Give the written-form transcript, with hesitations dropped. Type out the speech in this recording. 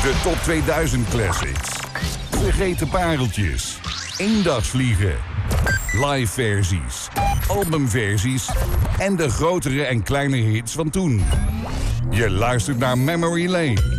De top 2000 classics. Vergeten pareltjes. Eendagsvliegen. Live versies. Albumversies. En de grotere en kleinere hits van toen. Je luistert naar Memory Lane.